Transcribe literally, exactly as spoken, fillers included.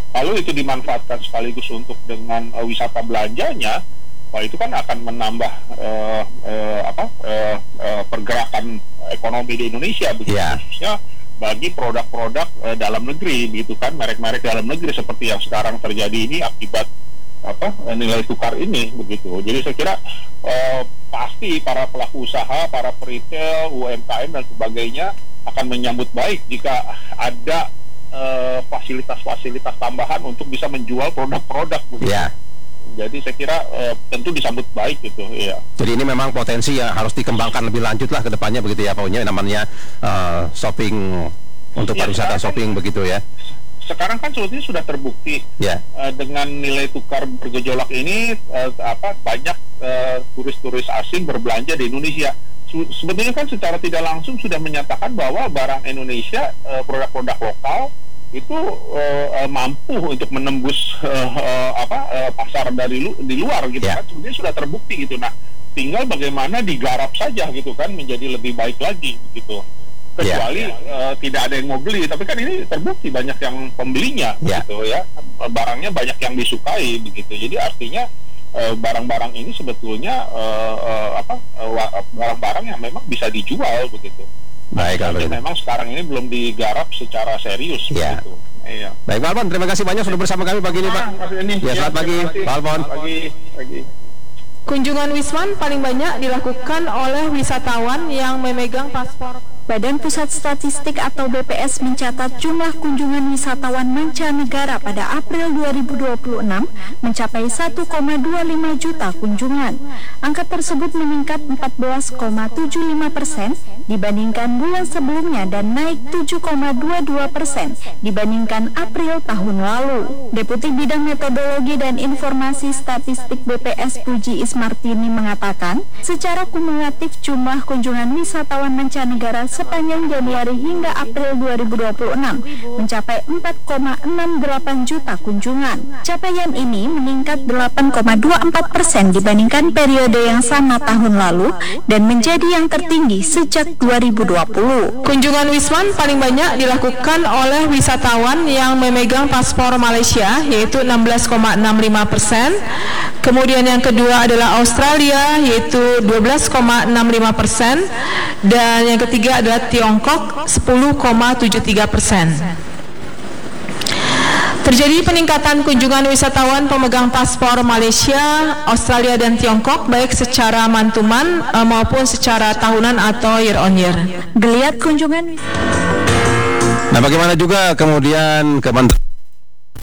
Kalau itu dimanfaatkan sekaligus untuk dengan uh, wisata belanjanya, wah itu kan akan menambah uh, uh, apa uh, uh, pergerakan ekonomi di Indonesia, begitu, yeah. khususnya bagi produk-produk uh, dalam negeri, begitu kan, merek-merek dalam negeri seperti yang sekarang terjadi ini akibat apa nilai tukar ini, begitu. Jadi saya kira uh, pasti para pelaku usaha, para peritel, U M K M dan sebagainya akan menyambut baik jika ada uh, fasilitas-fasilitas tambahan untuk bisa menjual produk-produk, begitu. Yeah. Jadi saya kira uh, tentu disambut baik gitu, ya. Jadi ini memang potensi yang harus dikembangkan lebih lanjut lah ke depannya, begitu ya Pak Unya, namanya uh, shopping untuk ya, pariwisata shopping, kan, begitu ya. Sekarang kan sebetulnya sudah terbukti yeah. uh, dengan nilai tukar bergejolak ini uh, apa banyak uh, turis-turis asing berbelanja di Indonesia. Sebetulnya kan secara tidak langsung sudah menyatakan bahwa barang Indonesia, uh, produk-produk lokal itu uh, uh, mampu untuk menembus uh, uh, apa uh, pasar dari lu, di luar, gitu yeah. kan. Sebetulnya sudah terbukti gitu. Nah, tinggal bagaimana digarap saja gitu kan menjadi lebih baik lagi gitu. Kecuali yeah, yeah. Uh, tidak ada yang mau beli, tapi kan ini terbukti banyak yang pembelinya, yeah. gitu ya, barangnya banyak yang disukai, begitu. Jadi artinya uh, barang-barang ini sebetulnya uh, uh, apa uh, barang-barang yang memang bisa dijual, begitu. Baik, kalau memang sekarang ini belum digarap secara serius, yeah. begitu. Iya. Baik, Pak Alfon, terima kasih banyak sudah bersama kami pagi ini, Pak. Ya, selamat pagi, Pak Alfon. Pagi, pagi. Kunjungan Wisman paling banyak dilakukan oleh wisatawan yang memegang paspor. Badan Pusat Statistik atau B P S mencatat jumlah kunjungan wisatawan mancanegara pada April dua ribu dua puluh enam mencapai satu koma dua lima juta kunjungan. Angka tersebut meningkat empat belas koma tujuh lima persen dibandingkan bulan sebelumnya dan naik tujuh koma dua dua persen dibandingkan April tahun lalu. Deputi Bidang Metodologi dan Informasi Statistik B P S Puji Ismartini mengatakan, secara kumulatif jumlah kunjungan wisatawan mancanegara sepanjang Januari hingga April dua ribu dua puluh enam mencapai empat koma enam delapan juta kunjungan. Capaian ini meningkat delapan koma dua empat persen dibandingkan periode yang sama tahun lalu dan menjadi yang tertinggi sejak dua ribu dua puluh. Kunjungan Wisman paling banyak dilakukan oleh wisatawan yang memegang paspor Malaysia, yaitu enam belas koma enam lima persen. Kemudian yang kedua adalah Australia, yaitu dua belas koma enam lima persen, dan yang ketiga adalah Tiongkok sepuluh koma tujuh tiga persen. Terjadi peningkatan kunjungan wisatawan pemegang paspor Malaysia, Australia dan Tiongkok baik secara mantuman uh, maupun secara tahunan atau year on year. Geliat kunjungan. Nah, bagaimana juga kemudian Kementerian